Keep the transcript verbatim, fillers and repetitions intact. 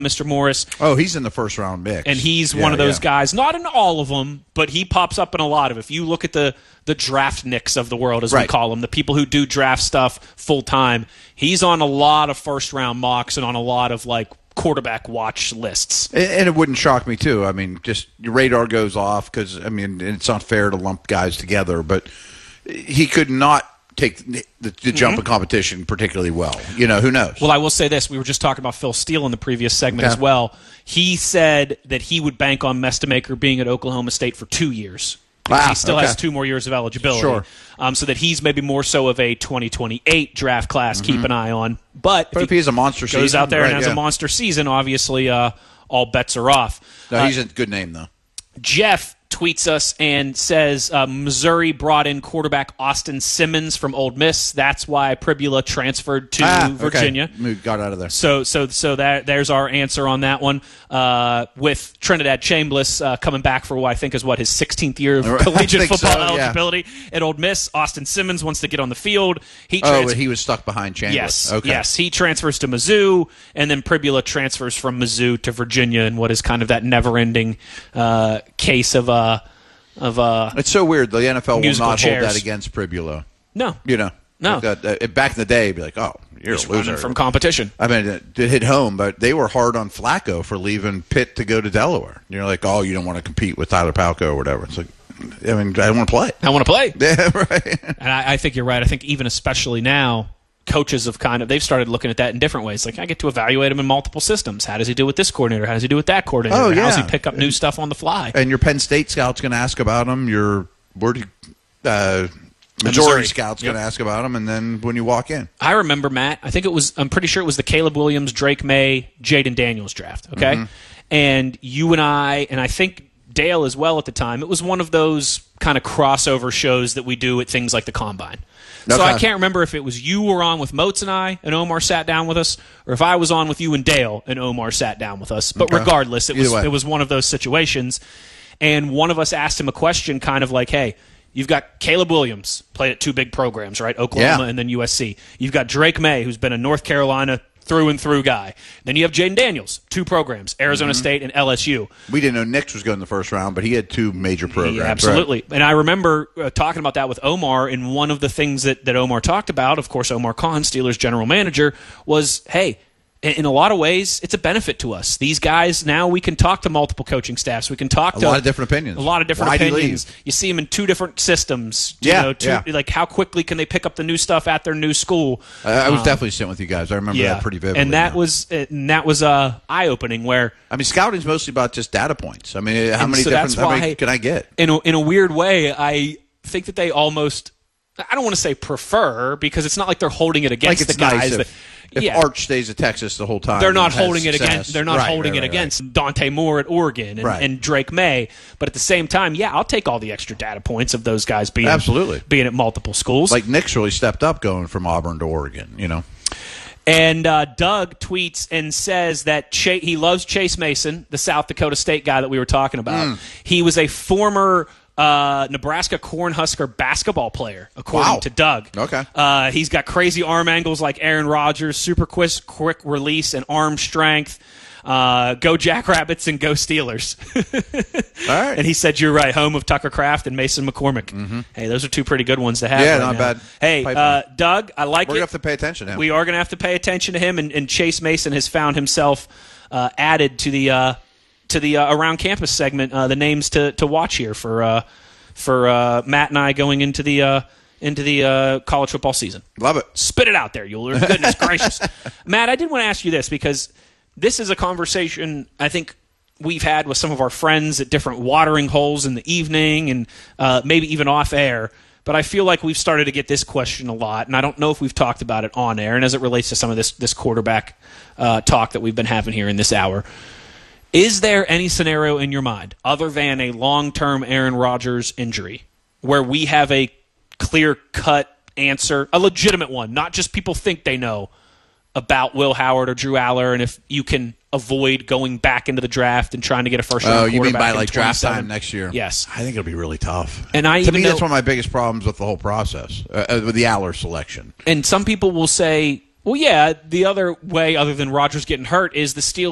Mister Morris. Oh, he's in the first round mix. And he's yeah, one of those yeah. guys, not in all of them, but he pops up in a lot of. If you look at the, the draft nicks of the world, as right. we call them, the people who do draft stuff full time, he's on a lot of first round mocks and on a lot of like quarterback watch lists. And, and it wouldn't shock me, too. I mean, just your radar goes off because, I mean, it's not fair to lump guys together, but he could not take the, the jump mm-hmm. in competition particularly well. You know, who knows? Well, I will say this. We were just talking about Phil Steele in the previous segment okay. as well. He said that he would bank on Mestemaker being at Oklahoma State for two years. Wow, he still okay. has two more years of eligibility. Sure. Um, so that he's maybe more so of a twenty twenty-eight draft class. Mm-hmm. Keep an eye on. But, but if, if he has a monster goes season. Goes out there right, and has yeah. a monster season, obviously uh, all bets are off. No, he's uh, a good name, though. Jeff tweets us and says uh, Missouri brought in quarterback Austin Simmons from Ole Miss. That's why Pribula transferred to ah, Virginia. Okay. Got out of there. So, so, so that there's our answer on that one. Uh, with Trinidad Chambliss uh, coming back for what I think is what his sixteenth year of collegiate football so, eligibility yeah. at Ole Miss. Austin Simmons wants to get on the field. He oh, trans- but he was stuck behind Chambliss. Yes, okay. yes. He transfers to Mizzou, and then Pribula transfers from Mizzou to Virginia in what is kind of that never-ending uh, case of uh, of uh, it's so weird. The N F L will not chairs. hold that against Pribula. No, you know, no. Like that, uh, back in the day, it'd be like, oh, you're He's a loser from competition. I mean, it, it hit home, but they were hard on Flacco for leaving Pitt to go to Delaware. You're like, oh, you don't want to compete with Tyler Palco or whatever. It's like, I mean, I don't want to play. I want to play. Yeah, right. And I, I think you're right. I think even especially now, coaches have kind of they've started looking at that in different ways. Like, I get to evaluate him in multiple systems. How does he do with this coordinator? How does he do with that coordinator? Oh, yeah. How does he pick up new stuff on the fly? And your Penn State scout's going to ask about him. Your where do you, uh, Missouri Missouri scout's yep. going to ask about him, and then when you walk in. I remember, Matt, I think it was, I'm pretty sure it was the Caleb Williams, Drake May, Jaden Daniels draft, okay? Mm-hmm. And you and I, and I think Dale as well at the time, it was one of those kind of crossover shows that we do at things like the Combine. Okay. So I can't remember if it was you were on with Moats and I, and Omar sat down with us, or if I was on with you and Dale, and Omar sat down with us. But okay. regardless, it was it was one of those situations. And one of us asked him a question kind of like, hey, you've got Caleb Williams, played at two big programs, right? Oklahoma yeah. and then U S C. You've got Drake May, who's been a North Carolina through and through guy. Then you have Jaden Daniels, two programs, Arizona mm-hmm. State and L S U. We didn't know Nix was going in the first round, but he had two major programs. Yeah, absolutely. Right? And I remember uh, talking about that with Omar, and one of the things that, that Omar talked about, of course, Omar Khan, Steelers general manager, was, hey, in a lot of ways, it's a benefit to us. These guys, now we can talk to multiple coaching staffs. We can talk a to lot of different opinions. A lot of different Why opinions. You, you see them in two different systems. You yeah, know, two, yeah. Like, how quickly can they pick up the new stuff at their new school? Uh, I was um, definitely sitting with you guys. I remember yeah. that pretty vividly. And that now. was and that was uh, eye-opening. Where I mean, scouting's mostly about just data points. I mean, how many so different? How many why, can I get? In a, in a weird way, I think that they almost. I don't want to say prefer, because it's not like they're holding it against like it's the guys nice that. If, if yeah. Arch stays at Texas the whole time, they're not holding it success. against. They're not right, holding right, it right, against right. Dante Moore at Oregon and, right. and Drake May. But at the same time, yeah, I'll take all the extra data points of those guys being absolutely being at multiple schools. Like Nick's really stepped up going from Auburn to Oregon. You know. And uh, Doug tweets and says that Ch- he loves Chase Mason, the South Dakota State guy that we were talking about. Mm. He was a former uh, Nebraska Cornhusker basketball player, according wow. to Doug. Okay. Uh, he's got crazy arm angles like Aaron Rodgers, super quick, quick release and arm strength. Uh, go Jackrabbits and go Steelers. All right. And he said, you're right, home of Tucker Kraft and Mason McCormick. Mm-hmm. Hey, those are two pretty good ones to have. Yeah, right not now. bad. Hey, uh, Doug, I like We're it. We're going to have to pay attention to him. We are going to have to pay attention to him, and, and Chase Mason has found himself uh, added to the uh, to the uh, Around Campus segment, uh, the names to, to watch here for uh, for uh, Matt and I going into the uh, into the uh, college football season. Love it. Spit it out there, Euler. Goodness gracious. Matt, I did want to ask you this, because this is a conversation I think we've had with some of our friends at different watering holes in the evening and uh, maybe even off air. But I feel like we've started to get this question a lot, and I don't know if we've talked about it on air, and as it relates to some of this, this quarterback uh, talk that we've been having here in this hour. Is there any scenario in your mind, other than a long-term Aaron Rodgers injury, where we have a clear-cut answer, a legitimate one, not just people think they know, about Will Howard or Drew Aller, and if you can avoid going back into the draft and trying to get a first round oh, quarterback? You mean by in like draft twenty-seven? time next year? Yes. I think it'll be really tough. And I to even me, know, that's one of my biggest problems with the whole process, uh, with the Aller selection. And some people will say, well, yeah, the other way, other than Rodgers getting hurt, is the Steelers